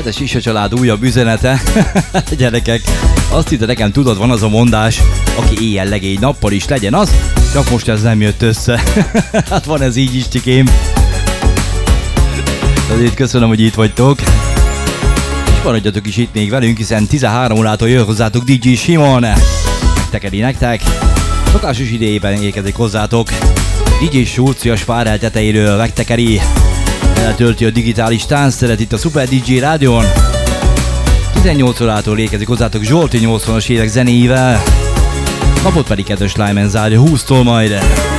Kedves Sisa család újabb üzenete. Gyerekek, azt hitte nekem, tudod, van az a mondás, aki éjjel legény, nappal is legyen az, csak most ez nem jött össze. Hát van ez így is, csikém. Azért köszönöm, hogy itt vagytok. És maradjatok is itt még velünk, hiszen 13 órától jön hozzátok DJ Simon. Tekeri nektek. Szokásos idejében érkezik hozzátok. DJ Sulci a Spárel tetejéről megtekeri. Eltölti a digitális táncteret itt a Super DJ Rádion. 18 órától érkezik hozzátok Zsolti 80-as évek zenéivel. Napot pedig kedves Lyman zárja 20-tól majd.